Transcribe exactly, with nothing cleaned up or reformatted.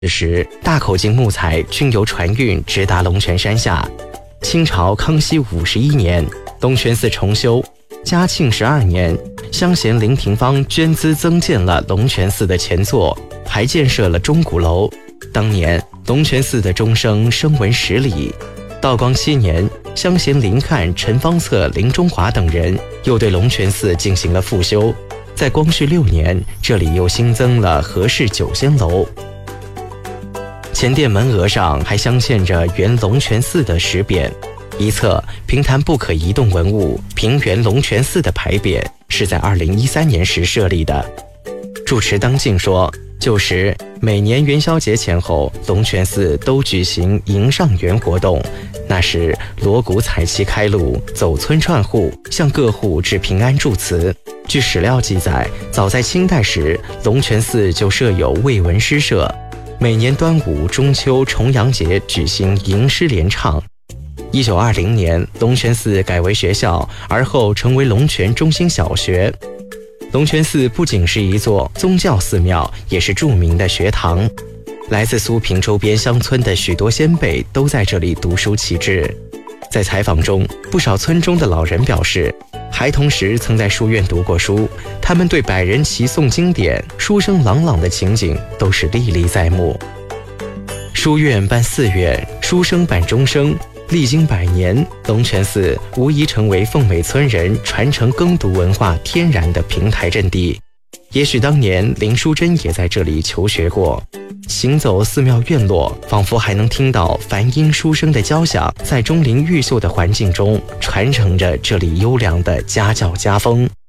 时，大口径木材均由船运直达龙泉山下。清朝康熙五十一年，龙泉寺重修。嘉庆十二年，乡贤林廷芳捐资增建了龙泉寺的前座，还建设了钟鼓楼。当年，龙泉寺的钟声声闻十里。道光七年，乡贤林看、陈方策、林中华等人又对龙泉寺进行了复修。在光绪六年，这里又新增了和氏九仙楼。前殿门额上还镶嵌着原龙泉寺的石匾，一侧平潭不可移动文物平原龙泉寺的牌匾是在二零一三年时设立的。住持当敬说，旧时每年元宵节前后，龙泉寺都举行迎上元活动，那时锣鼓彩旗开路，走村串户，向各户致平安祝词。据史料记载，早在清代时，龙泉寺就设有慰文诗社，每年端午、中秋、重阳节举行吟诗联唱。一九二零年，龙泉寺改为学校，而后成为龙泉中心小学。龙泉寺不仅是一座宗教寺庙，也是著名的学堂。来自苏平周边乡村的许多先辈都在这里读书习字。在采访中，不少村中的老人表示，孩童时曾在书院读过书，他们对百人齐诵经典、书声朗朗的情景都是历历在目。书院办寺院，书生办钟声，历经百年，龙泉寺无疑成为凤美村人传承耕读文化天然的平台阵地。也许当年林淑珍也在这里求学过。行走寺庙院落，仿佛还能听到梵音书声的交响，在钟灵毓秀的环境中传承着这里优良的家教家风。